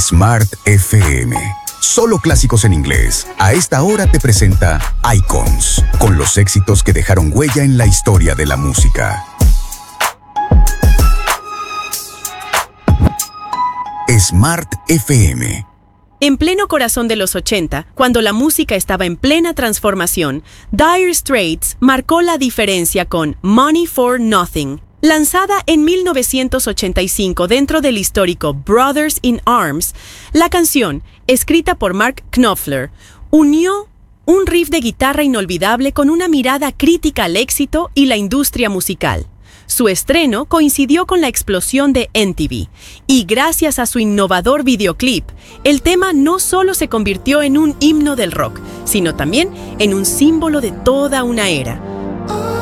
Smart FM. Solo clásicos en inglés. A esta hora te presenta Icons, con los éxitos que dejaron huella en la historia de la música. Smart FM. En pleno corazón de los 80, cuando la música estaba en plena transformación, Dire Straits marcó la diferencia con Money for Nothing. Lanzada en 1985 dentro del histórico Brothers in Arms, la canción, escrita por Mark Knopfler, unió un riff de guitarra inolvidable con una mirada crítica al éxito y la industria musical. Su estreno coincidió con la explosión de MTV, y gracias a su innovador videoclip, el tema no solo se convirtió en un himno del rock, sino también en un símbolo de toda una era.